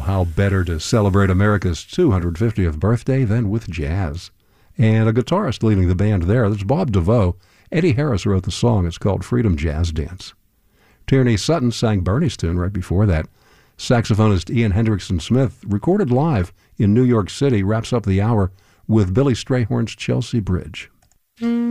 how better to celebrate America's 250th birthday than with jazz? And a guitarist leading the band there, that's Bob DeVoe. Eddie Harris wrote the song. It's called Freedom Jazz Dance. Tierney Sutton sang Bernie's tune right before that. Saxophonist Ian Hendrickson Smith, recorded live in New York City, wraps up the hour with Billy Strayhorn's Chelsea Bridge.